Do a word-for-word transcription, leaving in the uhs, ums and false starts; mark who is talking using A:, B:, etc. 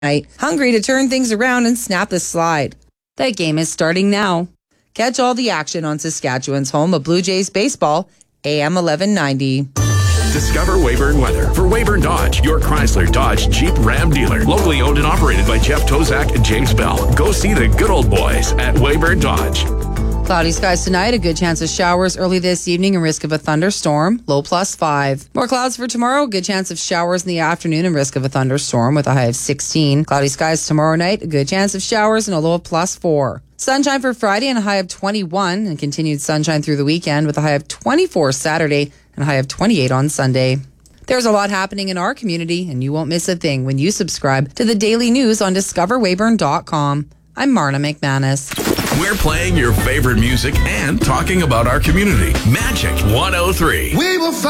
A: night, hungry to turn things around and snap the slide. That game is starting now. Catch all the action on Saskatchewan's home of Blue Jays baseball, A M eleven ninety.
B: Discover Weyburn Weather for Weyburn Dodge, your Chrysler, Dodge, Jeep, Ram dealer. Locally owned and operated by Jeff Tozak and James Bell. Go see the good old boys at Weyburn Dodge.
A: Cloudy skies tonight, a good chance of showers early this evening and risk of a thunderstorm, low plus five. More clouds for tomorrow, good chance of showers in the afternoon and risk of a thunderstorm with a high of sixteen. Cloudy skies tomorrow night, a good chance of showers and a low of plus four. Sunshine for Friday and a high of twenty-one, and continued sunshine through the weekend with a high of twenty-four Saturday and a high of twenty-eight on Sunday. There's a lot happening in our community, and you won't miss a thing when you subscribe to the daily news on discover weyburn dot com. I'm Marna McManus.
B: We're playing your favorite music and talking about our community. Magic one oh three.
C: We will